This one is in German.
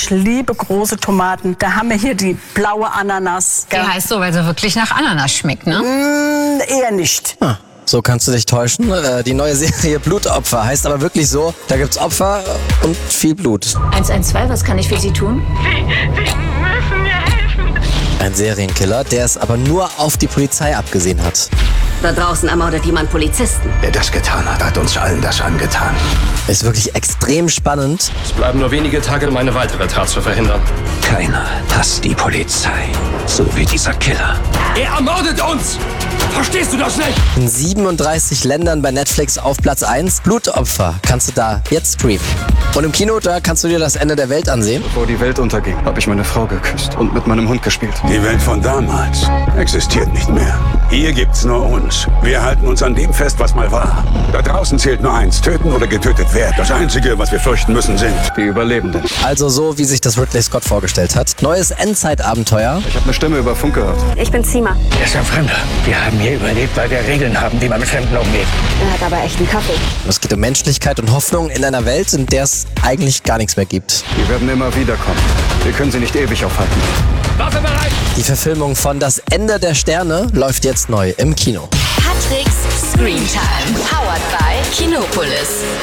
ich liebe große Tomaten. Da haben wir hier die blaue Ananas. Die heißt so, weil sie wirklich nach Ananas schmeckt, ne? Eher nicht. So kannst du dich täuschen. Die neue Serie Blutopfer heißt aber wirklich so, da gibt's Opfer und viel Blut. 112, was kann ich für Sie tun? Sie müssen mir helfen. Ein Serienkiller, der es aber nur auf die Polizei abgesehen hat. Da draußen ermordet jemand Polizisten. Wer das getan hat, hat uns allen das angetan. Ist wirklich extrem spannend. Es bleiben nur wenige Tage, um eine weitere Tat zu verhindern. Keiner hasst die Polizei, so wie dieser Killer. Er ermordet uns! Verstehst du das nicht? In 37 Ländern bei Netflix auf Platz 1. Blutopfer kannst du da jetzt streamen. Und im Kino, da kannst du dir das Ende der Welt ansehen. Bevor die Welt unterging, habe ich meine Frau geküsst und mit meinem Hund gespielt. Die Welt von damals existiert nicht mehr. Hier gibt's nur uns. Wir halten uns an dem fest, was mal war. Da draußen zählt nur eins: töten oder getötet werden. Das Einzige, was wir fürchten müssen, sind Die Überlebenden. Also so, wie sich das Ridley Scott vorgestellt hat. Neues Endzeitabenteuer. Ich habe eine Stimme über Funk gehört. Ich bin Zima. Er ist ein Fremder. Wir haben hier überlebt, weil wir Regeln haben, wie man mit Fremden umgeht. Er hat aber echt einen Kaffee. Es geht um Menschlichkeit und Hoffnung in einer Welt, in der es eigentlich gar nichts mehr gibt. Die werden immer wieder kommen. Wir können sie nicht ewig aufhalten. Waffe bereit! Die Verfilmung von Das Ende der Sterne läuft jetzt neu im Kino. Patricks Screentime. Powered by Kinopolis.